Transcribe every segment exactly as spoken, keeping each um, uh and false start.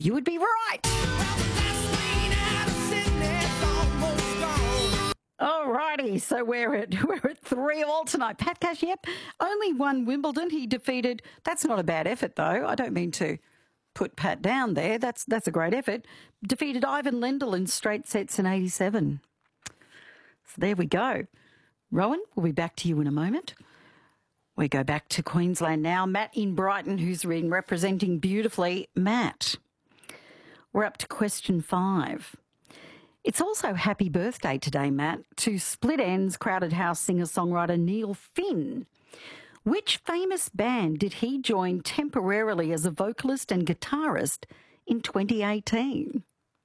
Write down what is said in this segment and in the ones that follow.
you would be right. Alrighty, so we're at we're at three all tonight. Pat Cash, yep, only won Wimbledon. He defeated. That's not a bad effort, though. I don't mean to put Pat down there. That's that's a great effort. Defeated Ivan Lendl in straight sets in eighty-seven. So there we go. Rowan, we'll be back to you in a moment. We go back to Queensland now. Matt in Brighton, who's been representing beautifully. Matt, we're up to question five. It's also happy birthday today, Matt, to Split Enz Crowded House singer-songwriter Neil Finn. Which famous band did he join temporarily as a vocalist and guitarist in twenty eighteen?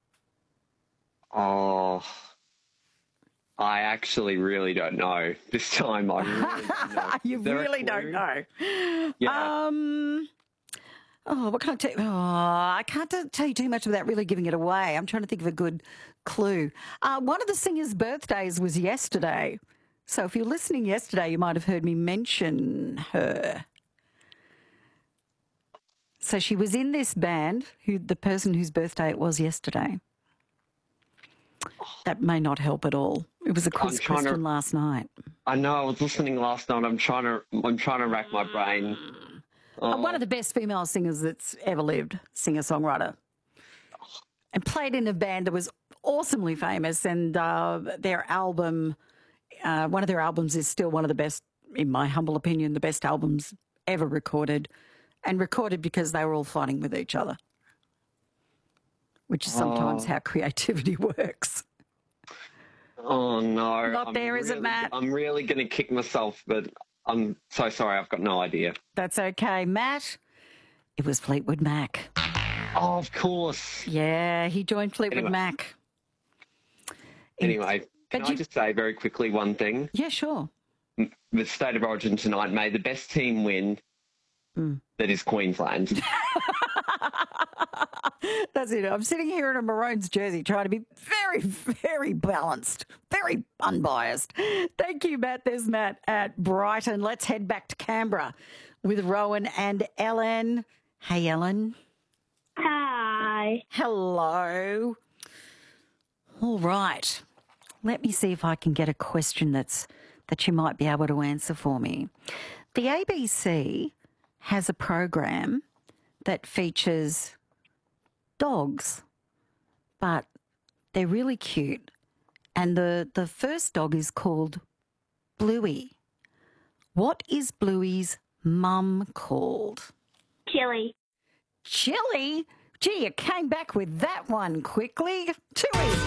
Oh, I actually really don't know. This time I really don't know. You really don't know? Yeah. Um... Oh, what can I tell you? Oh, I can't t- tell you too much without really giving it away. I'm trying to think of a good clue. Uh, one of the singers' birthdays was yesterday. So if you're listening yesterday, you might have heard me mention her. So she was in this band, who the person whose birthday it was yesterday. That may not help at all. It was a quiz question to, last night. I know. I was listening last night. I'm trying to. I'm trying to rack my brain. Oh. One of the best female singers that's ever lived, singer-songwriter. And played in a band that was awesomely famous, and uh, their album, uh, one of their albums is still one of the best, in my humble opinion, the best albums ever recorded, and recorded because they were all fighting with each other, which is sometimes oh. how creativity works. Oh, no. Not I'm there, really, is it, Matt? I'm really going to kick myself, but I'm so sorry. I've got no idea. That's okay. Matt, it was Fleetwood Mac. Oh, of course. Yeah, he joined Fleetwood anyway. Mac. Anyway, can but I you... just say very quickly one thing? Yeah, sure. The State of Origin tonight, may the best team win. Mm. That is Queensland. That's it. I'm sitting here in a Maroons jersey trying to be very, very balanced, very unbiased. Thank you, Matt. There's Matt at Brighton. Let's head back to Canberra with Rowan and Ellen. Hey, Ellen. Hi. Hello. All right. Let me see if I can get a question that's that you might be able to answer for me. The A B C has a program that features dogs, but they're really cute. And the, the first dog is called Bluey. What is Bluey's mum called? Chili. Chili? Gee, you came back with that one quickly. Too easy.